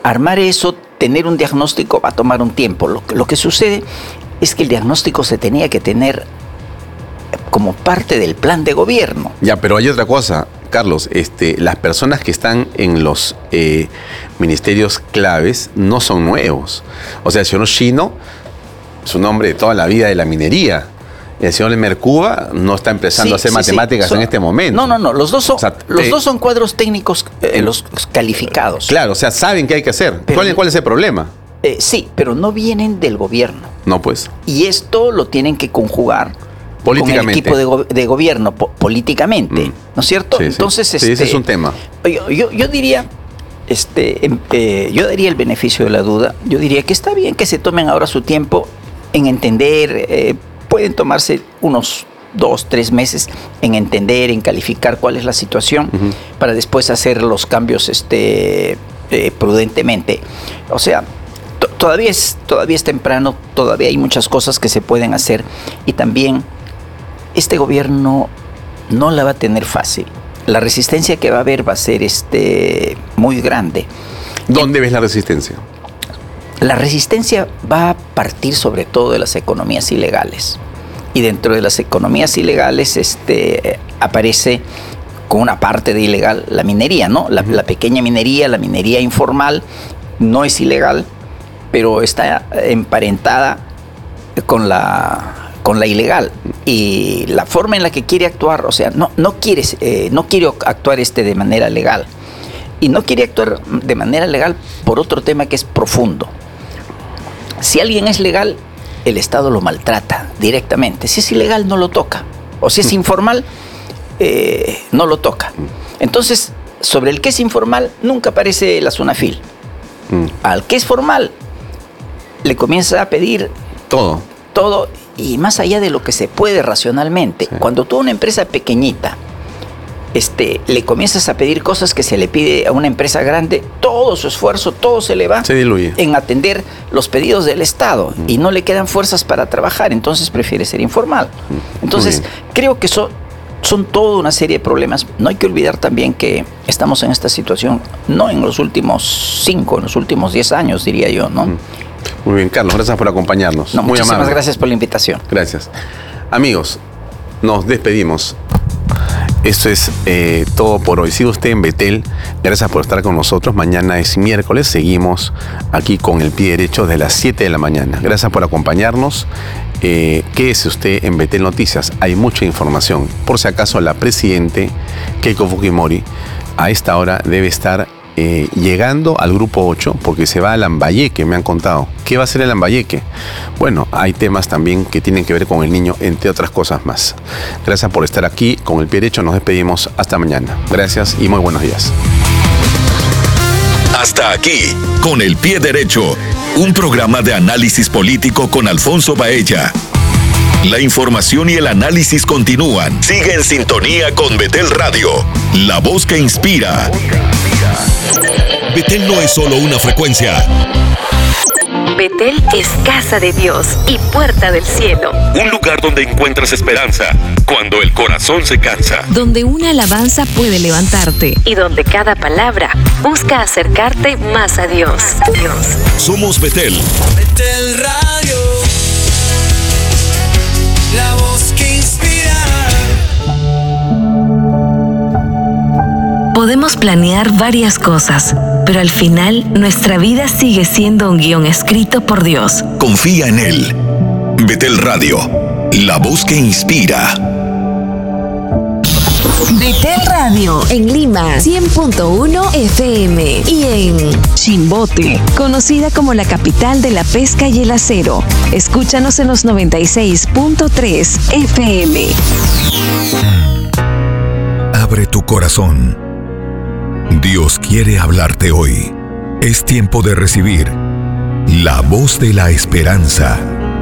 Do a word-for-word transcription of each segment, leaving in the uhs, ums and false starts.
armar eso, tener un diagnóstico va a tomar un tiempo. Lo, lo que sucede es que el diagnóstico se tenía que tener como parte del plan de gobierno. Ya, pero hay otra cosa, Carlos. Este, las personas que están en los eh, ministerios claves no son nuevos. O sea, el señor Chino es un hombre de toda la vida de la minería. El señor Mercuba no está empezando sí, a hacer sí, matemáticas sí. Son, en este momento. No, no, no. Los dos son, o sea, los eh, dos son cuadros técnicos eh, los calificados. Claro, o sea, saben qué hay que hacer. Pero, ¿Cuál, ¿Cuál es el problema? Eh, sí, pero no vienen del gobierno. No, pues. Y esto lo tienen que conjugar políticamente. Con el equipo de, go de gobierno, po políticamente, mm. ¿no es cierto? Sí, Entonces, sí. este, sí, ese es un tema. Yo, yo, yo diría, este, eh, yo daría el beneficio de la duda. Yo diría que está bien que se tomen ahora su tiempo en entender. Eh, pueden tomarse unos dos, tres meses en entender, en calificar cuál es la situación, uh-huh. para después hacer los cambios, este, eh, prudentemente. O sea, todavía es, todavía es temprano, todavía hay muchas cosas que se pueden hacer y también este gobierno no la va a tener fácil. La resistencia que va a haber va a ser este, muy grande. ¿Dónde y, ves la resistencia? La resistencia va a partir sobre todo de las economías ilegales. Y dentro de las economías ilegales este, aparece con una parte de ilegal la minería, ¿no? La, uh-huh. la pequeña minería, la minería informal, no es ilegal, pero está emparentada con la... con la ilegal, y la forma en la que quiere actuar, o sea, no, no, quiere, eh, no quiere actuar este de manera legal, y no quiere actuar de manera legal por otro tema que es profundo. Si alguien es legal, el Estado lo maltrata directamente. Si es ilegal, no lo toca, o si es informal, eh, no lo toca. Entonces, sobre el que es informal, nunca aparece la SUNAFIL. Al que es formal, le comienza a pedir todo, todo, y más allá de lo que se puede racionalmente. Sí. Cuando tú a una empresa pequeñita este, le comienzas a pedir cosas que se le pide a una empresa grande, todo su esfuerzo, todo se le va se diluye en atender los pedidos del Estado, mm. y no le quedan fuerzas para trabajar, entonces prefiere ser informal. Mm. Entonces creo que son, son toda una serie de problemas. No hay que olvidar también que estamos en esta situación no en los últimos cinco, en los últimos diez años, diría yo, ¿no? Mm. Muy bien, Carlos, gracias por acompañarnos. No, Muy muchísimas amable. gracias por la invitación. Gracias. Amigos, nos despedimos. Esto es eh, todo por hoy. Sigue usted en Betel. Gracias por estar con nosotros. Mañana es miércoles. Seguimos aquí con el pie derecho de las siete de la mañana. Gracias por acompañarnos. Eh, quédese usted en Betel Noticias. Hay mucha información. Por si acaso, la presidente Keiko Fujimori a esta hora debe estar Eh, llegando al grupo ocho, porque se va a Lambayeque, me han contado. ¿Qué va a hacer el Lambayeque? Bueno, hay temas también que tienen que ver con el niño, entre otras cosas más. Gracias por estar aquí. Con el pie derecho nos despedimos. Hasta mañana. Gracias y muy buenos días. Hasta aquí, Con el Pie Derecho, un programa de análisis político con Alfonso Baella. La información y el análisis continúan. Sigue en sintonía con Betel Radio, la voz que inspira. Betel no es solo una frecuencia. Betel es casa de Dios y puerta del cielo. Un lugar donde encuentras esperanza cuando el corazón se cansa. Donde una alabanza puede levantarte. Y donde cada palabra busca acercarte más a Dios. Dios. Somos Betel. Betel Radio. La voz que inspira. Podemos planear varias cosas, pero al final nuestra vida sigue siendo un guión escrito por Dios. Confía en Él. Betel Radio, la voz que inspira. Betel Radio en Lima cien punto uno F M y en Chimbote, conocida como la capital de la pesca y el acero. Escúchanos en los noventa y seis punto tres F M. Abre tu corazón. Dios quiere hablarte hoy. Es tiempo de recibir la voz de la esperanza.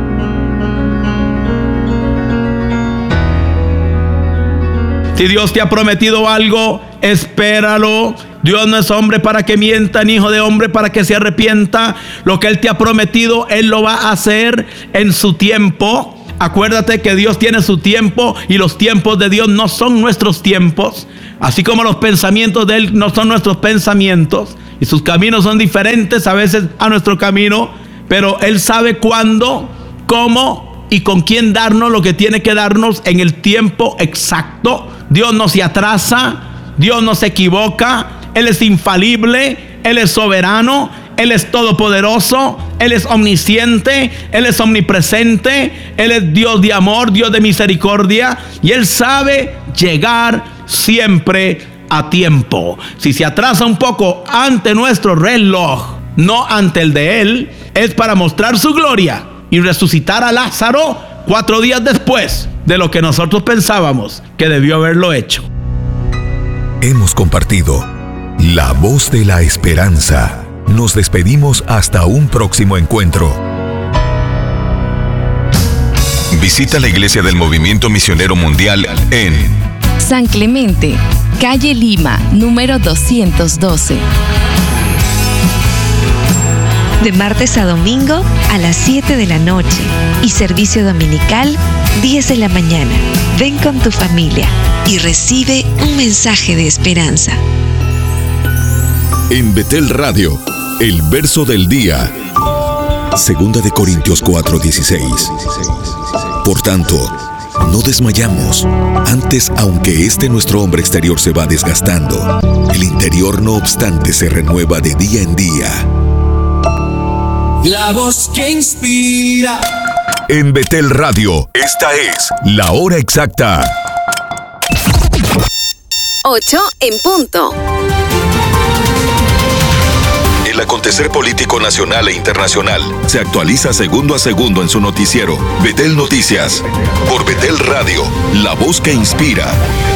Si Dios te ha prometido algo, espéralo. Dios no es hombre para que mienta, ni hijo de hombre para que se arrepienta. Lo que Él te ha prometido, Él lo va a hacer en su tiempo. Acuérdate que Dios tiene su tiempo y los tiempos de Dios no son nuestros tiempos, así como los pensamientos de Él no son nuestros pensamientos y sus caminos son diferentes a veces a nuestro camino, pero Él sabe cuándo, cómo y con quién darnos lo que tiene que darnos en el tiempo exacto. Dios no se atrasa, Dios no se equivoca, Él es infalible, Él es soberano, Él es todopoderoso, Él es omnisciente, Él es omnipresente, Él es Dios de amor, Dios de misericordia, y Él sabe llegar siempre a tiempo. Si se atrasa un poco ante nuestro reloj, no ante el de Él, es para mostrar su gloria y resucitar a Lázaro cuatro días después de lo que nosotros pensábamos que debió haberlo hecho. Hemos compartido La Voz de la Esperanza. Nos despedimos hasta un próximo encuentro. Visita la Iglesia del Movimiento Misionero Mundial en San Clemente, calle Lima, número doscientos doce. De martes a domingo a las siete de la noche y servicio dominical diez de la mañana. Ven con tu familia y recibe un mensaje de esperanza. En Betel Radio, el verso del día. Segunda de Corintios cuatro dieciséis. Por tanto, no desmayamos. Antes, aunque este nuestro hombre exterior se va desgastando, el interior no obstante se renueva de día en día. La voz que inspira. En Betel Radio, esta es la hora exacta. ocho en punto. El acontecer político nacional e internacional se actualiza segundo a segundo en su noticiero Betel Noticias por Betel Radio, la voz que inspira.